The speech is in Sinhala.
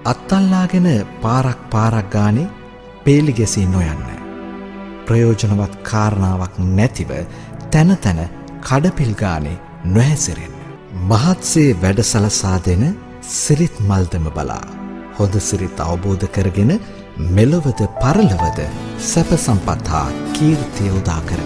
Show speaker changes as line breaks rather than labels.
අත්තල්ලාගෙන පාරක් ගානේ පේලි ගැසී නොයන්න. ප්‍රයෝජනවත් කාරණාවක් නැතිව තැන තැන කඩපිල් ගානේ නොහැසිරෙන්න. මහත්සේ වැඩ සලසා දෙන සිරිත් මල්දම බලා හොඳ සිරිත් අවබෝධ කරගෙන මෙලොවද පරලොවද සැප සම්පත් හා කීර්තිය උදා කරගන්න.